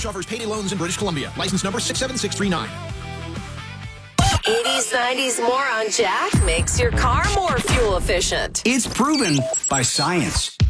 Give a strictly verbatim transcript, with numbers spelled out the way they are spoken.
Cash offers payday loans in British Columbia. License number six seven six three nine. eighties, nineties more on Jack makes your car more fuel efficient. It's proven by science.